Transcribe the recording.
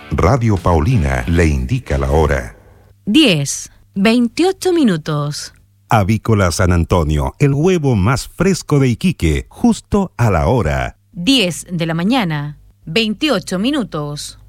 Radio Paulina le indica la hora. 10:28. Avícola San Antonio, el huevo más fresco de Iquique, justo a la hora. 10 de la mañana, 28 minutos.